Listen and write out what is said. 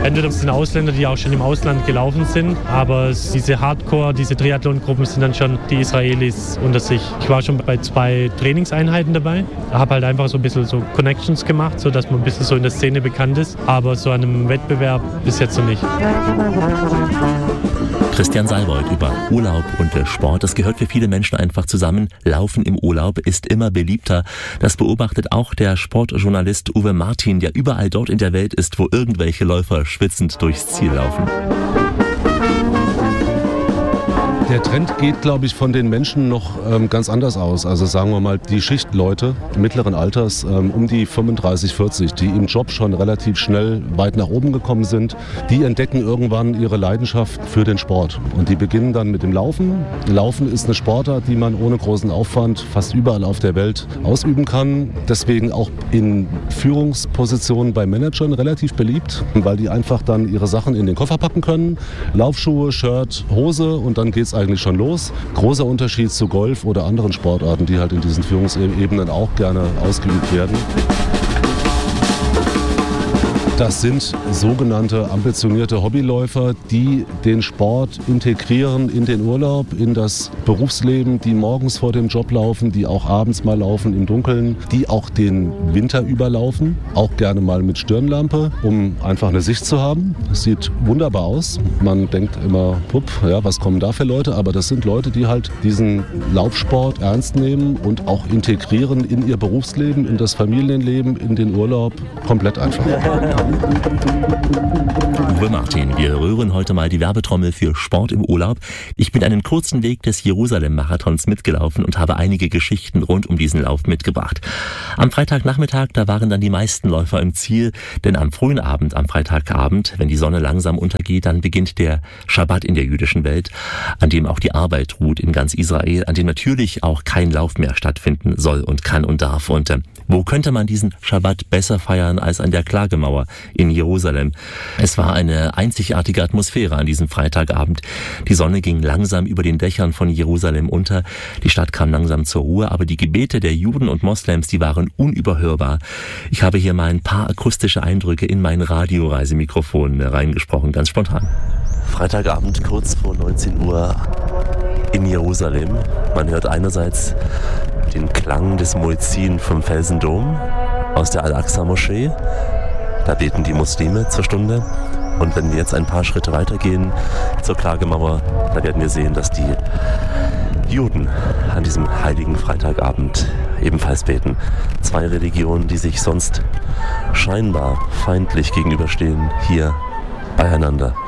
Entweder sind Ausländer, die auch schon im Ausland gelaufen sind, aber diese Hardcore, diese Triathlon-Gruppen sind dann schon die Israelis unter sich. Ich war schon bei 2 Trainingseinheiten dabei, habe halt einfach so ein bisschen so Connections gemacht, sodass man ein bisschen so in der Szene bekannt ist, aber so an einem Wettbewerb bis jetzt noch nicht. Christian Seibold über Urlaub und Sport. Das gehört für viele Menschen einfach zusammen. Laufen im Urlaub ist immer beliebter. Das beobachtet auch der Sportjournalist Uwe Martin, der überall dort in der Welt ist, wo irgendwelche Läufer schwitzend durchs Ziel laufen. Der Trend geht, glaube ich, von den Menschen noch ganz anders aus. Also sagen wir mal, die Schichtleute mittleren Alters, um die 35, 40, die im Job schon relativ schnell weit nach oben gekommen sind, die entdecken irgendwann ihre Leidenschaft für den Sport. Und die beginnen dann mit dem Laufen. Laufen ist eine Sportart, die man ohne großen Aufwand fast überall auf der Welt ausüben kann. Deswegen auch in Führungspositionen bei Managern relativ beliebt, weil die einfach dann ihre Sachen in den Koffer packen können. Laufschuhe, Shirt, Hose und dann geht's eigentlich schon los. Großer Unterschied zu Golf oder anderen Sportarten, die halt in diesen Führungsebenen auch gerne ausgeübt werden. Das sind sogenannte ambitionierte Hobbyläufer, die den Sport integrieren in den Urlaub, in das Berufsleben, die morgens vor dem Job laufen, die auch abends mal laufen im Dunkeln, die auch den Winter überlaufen, auch gerne mal mit Stirnlampe, um einfach eine Sicht zu haben. Das sieht wunderbar aus. Man denkt immer, ja, was kommen da für Leute? Aber das sind Leute, die halt diesen Laufsport ernst nehmen und auch integrieren in ihr Berufsleben, in das Familienleben, in den Urlaub, komplett einfach. Uwe Martin, wir rühren heute mal die Werbetrommel für Sport im Urlaub. Ich bin einen kurzen Weg des Jerusalem-Marathons mitgelaufen und habe einige Geschichten rund um diesen Lauf mitgebracht. Am Freitagnachmittag, da waren dann die meisten Läufer im Ziel, denn am frühen Abend, am Freitagabend, wenn die Sonne langsam untergeht, dann beginnt der Schabbat in der jüdischen Welt, an dem auch die Arbeit ruht in ganz Israel, an dem natürlich auch kein Lauf mehr stattfinden soll und kann und darf. Und wo könnte man diesen Schabbat besser feiern als an der Klagemauer in Jerusalem? Es war eine einzigartige Atmosphäre an diesem Freitagabend. Die Sonne ging langsam über den Dächern von Jerusalem unter. Die Stadt kam langsam zur Ruhe, aber die Gebete der Juden und Moslems, die waren unüberhörbar. Ich habe hier mal ein paar akustische Eindrücke in mein Radioreisemikrofon reingesprochen, ganz spontan. Freitagabend, kurz vor 19 Uhr in Jerusalem. Man hört einerseits den Klang des Muezzin vom Felsendom aus der Al-Aqsa-Moschee. Da beten die Muslime zur Stunde. Und wenn wir jetzt ein paar Schritte weitergehen zur Klagemauer, da werden wir sehen, dass die Juden an diesem heiligen Freitagabend ebenfalls beten. 2 Religionen, die sich sonst scheinbar feindlich gegenüberstehen, hier beieinander.